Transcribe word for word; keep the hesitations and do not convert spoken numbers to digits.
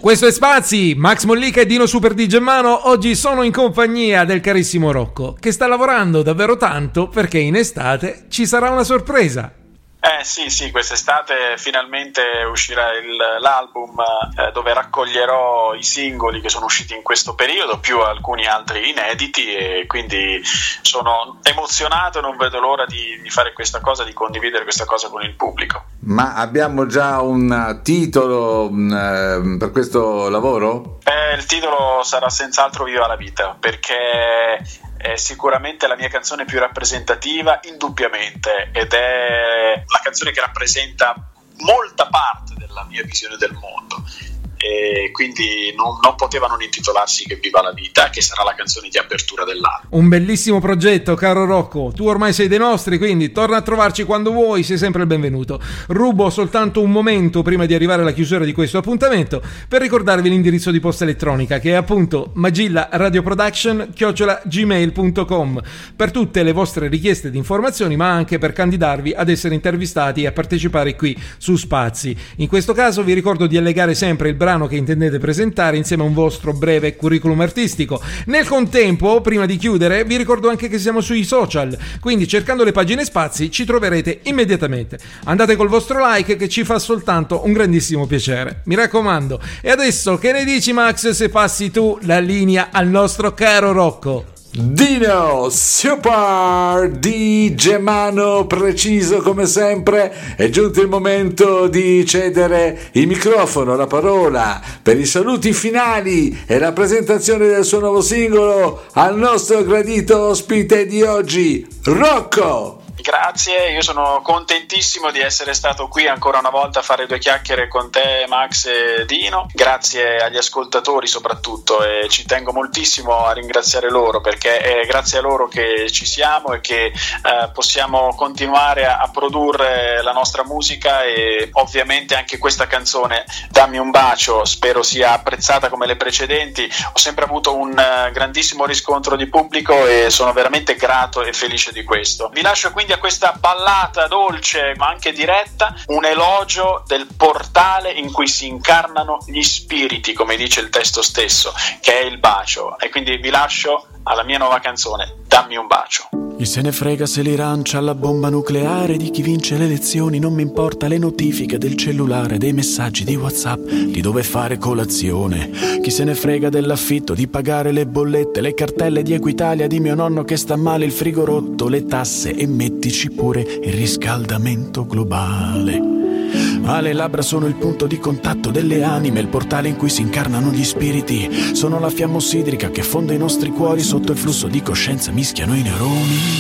Questo è Spazi, Max Mollica e Dino Super di Gemmano oggi sono in compagnia del carissimo Rocco, che sta lavorando davvero tanto perché in estate ci sarà una sorpresa. Eh sì, sì, quest'estate finalmente uscirà il, l'album eh, dove raccoglierò i singoli che sono usciti in questo periodo, più alcuni altri inediti, e quindi sono emozionato e non vedo l'ora di, di fare questa cosa, di condividere questa cosa con il pubblico. Ma abbiamo già un titolo eh, per questo lavoro? Eh, il titolo sarà senz'altro Viva la vita, perché è sicuramente la mia canzone più rappresentativa, indubbiamente, ed è la canzone che rappresenta molta parte della mia visione del mondo, e quindi non, non poteva non intitolarsi che Viva la vita, che sarà la canzone di apertura dell'album. Un bellissimo progetto, caro Rocco, tu ormai sei dei nostri, quindi torna a trovarci quando vuoi, sei sempre il benvenuto. Rubo soltanto un momento prima di arrivare alla chiusura di questo appuntamento per ricordarvi l'indirizzo di posta elettronica, che è appunto magillaradioproduction chiocciola gmail punto com, per tutte le vostre richieste di informazioni, ma anche per candidarvi ad essere intervistati e a partecipare qui su Spazi. In questo caso vi ricordo di allegare sempre il brano che intendete presentare insieme a un vostro breve curriculum artistico. Nel contempo, prima di chiudere, vi ricordo anche che siamo sui social, quindi cercando le pagine Spazi ci troverete immediatamente. Andate col vostro like, che ci fa soltanto un grandissimo piacere, mi raccomando. E adesso che ne dici, Max, se passi tu la linea al nostro caro Rocco? Dino Super di Gemmano, preciso come sempre. È giunto il momento di cedere il microfono, la parola per i saluti finali e la presentazione del suo nuovo singolo al nostro gradito ospite di oggi, Rocco. Grazie, io sono contentissimo di essere stato qui ancora una volta a fare due chiacchiere con te, Max e Dino. Grazie agli ascoltatori soprattutto, e ci tengo moltissimo a ringraziare loro, perché è grazie a loro che ci siamo e che eh, possiamo continuare a, a produrre la nostra musica. E ovviamente anche questa canzone, Dammi un bacio, spero sia apprezzata come le precedenti. Ho sempre avuto un uh, grandissimo riscontro di pubblico e sono veramente grato e felice di questo. Vi lascio quindi a questa ballata dolce ma anche diretta, un elogio del portale in cui si incarnano gli spiriti, come dice il testo stesso, che è il bacio. E quindi vi lascio alla mia nuova canzone, Dammi un bacio. Chi se ne frega se l'Iran c'ha la bomba nucleare, di chi vince le elezioni non mi importa, le notifiche del cellulare, dei messaggi di WhatsApp, di dove fare colazione. Chi se ne frega dell'affitto, di pagare le bollette, le cartelle di Equitalia, di mio nonno che sta male, il frigo rotto, le tasse, e mettici pure il riscaldamento globale. Ma le labbra sono il punto di contatto delle anime, il portale in cui si incarnano gli spiriti. Sono la fiamma ossidrica che fonde i nostri cuori, sotto il flusso di coscienza mischiano i neuroni.